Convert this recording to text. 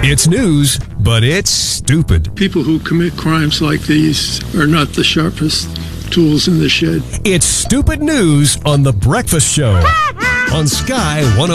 It's news, but it's stupid. People who commit crimes like these are not the sharpest tools in the shed. It's stupid news on The Breakfast Show on Sky 106.